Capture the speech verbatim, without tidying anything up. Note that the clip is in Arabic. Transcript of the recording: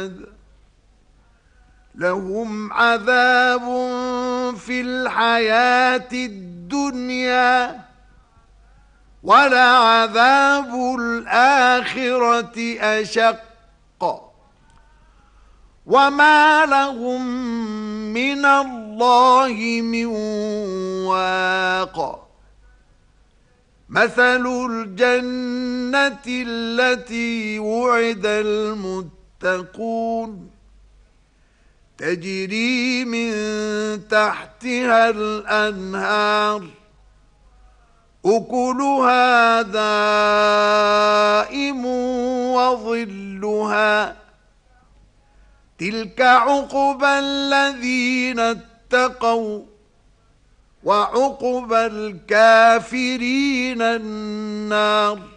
أحد لهم عذاب في الحياة الدنيا ولعذاب الآخرة أشق وما لهم من الله من واق مثل الجنة التي وعد المتقون تجري من تحتها الأنهار أكلها دائم وظلها تلك عقبى الذين اتقوا وعقبى الكافرين النار.